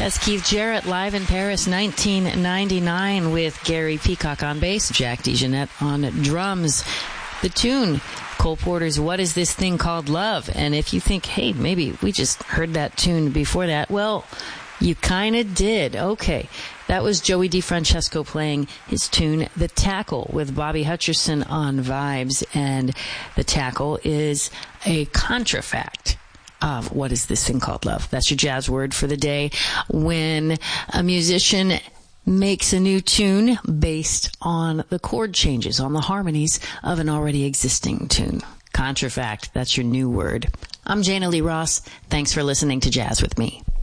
That's Keith Jarrett live in Paris, 1999, with Gary Peacock on bass, Jack DeJohnette on drums. The tune, Cole Porter's What Is This Thing Called Love? And if you think, hey, maybe we just heard that tune before that, well, you kind of did. Okay. That was Joey DeFrancesco playing his tune, The Tackle, with Bobby Hutcherson on vibes. And The Tackle is a contrafact of What Is This Thing Called Love? That's your jazz word for the day. When a musician makes a new tune based on the chord changes, on the harmonies of an already existing tune. Contrafact, that's your new word. I'm Jana Lee Ross. Thanks for listening to Jazz with Me.